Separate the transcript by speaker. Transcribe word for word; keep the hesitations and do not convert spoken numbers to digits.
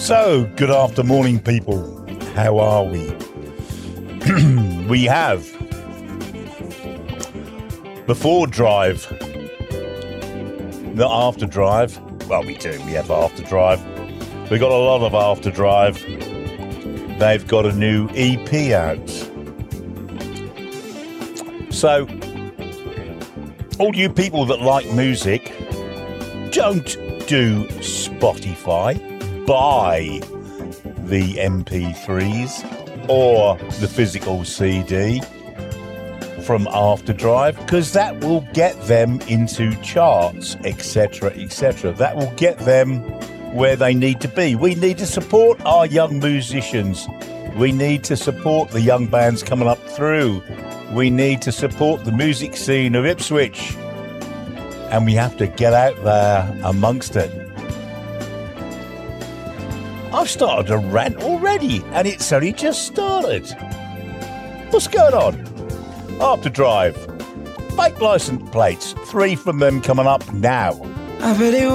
Speaker 1: So, good after morning, people. How are we? We have before drive, the after drive. Well, we do. We have after drive. We got a lot of after drive. They've got a new E P out. So, all you people that like music, don't do Spotify. Buy the M P threes or the physical C D from Afterdrive, because that will get them into charts, etc, etc. That will get them where they need to be. We need to support our young musicians. We need to support the young bands coming up through. We need to support the music scene of Ipswich, and we have to get out there amongst it. I've started a rant already, and it's only just started. What's going on? Afterdrive. Fake license plates. Three from them coming up now.
Speaker 2: I bet it